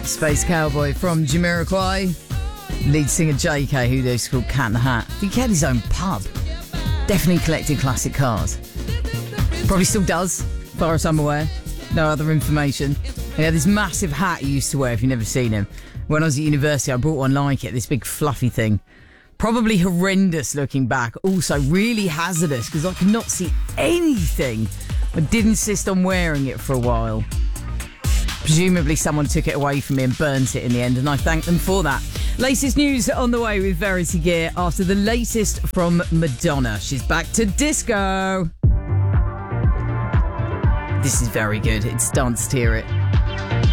Space Cowboy from Jamiroquai. Lead singer JK, who they called Cat in the Hat. I think he had his own pub. Definitely collected classic cars. Probably still does, as far as I'm aware. No other information. He had this massive hat he used to wear, if you've never seen him. When I was at university, I bought one like it, this big fluffy thing. Probably horrendous looking back. Also really hazardous, because I could not see anything. I did insist on wearing it for a while. Presumably someone took it away from me and burnt it in the end, and I thank them for that. Latest news on the way with Verity Gear after the latest from Madonna. She's back to disco. This is very good. It's Dance to Hear It.